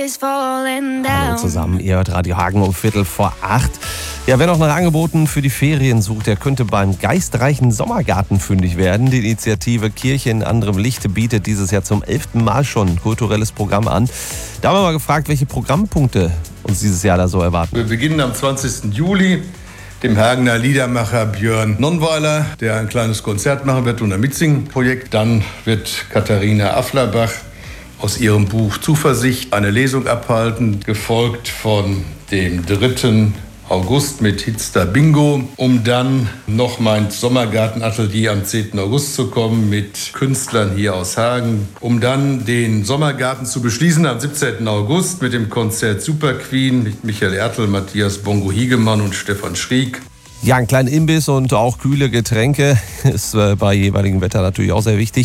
Hallo zusammen, ihr hört Radio Hagen um 7:45. Ja, wer noch nach Angeboten für die Ferien sucht, der könnte beim geistreichen Sommergarten fündig werden. Die Initiative Kirche in anderem Licht bietet dieses Jahr zum 11. Mal schon ein kulturelles Programm an. Da haben wir mal gefragt, welche Programmpunkte uns dieses Jahr da so erwarten. Wir beginnen am 20. Juli. Dem Hagener Liedermacher Björn Nonnweiler, der ein kleines Konzert machen wird unter Mitsingen-Projekt. Dann wird Katharina Afflerbach aus ihrem Buch Zuversicht eine Lesung abhalten, gefolgt von dem 3. August mit Hitzter Bingo, um dann noch mein Sommergartenatelier am 10. August zu kommen mit Künstlern hier aus Hagen, um dann den Sommergarten zu beschließen am 17. August mit dem Konzert Super Queen mit Michael Ertl, Matthias Bongo-Hiegemann und Stefan Schrieg. Ja, ein kleiner Imbiss und auch kühle Getränke ist bei jeweiligem Wetter natürlich auch sehr wichtig.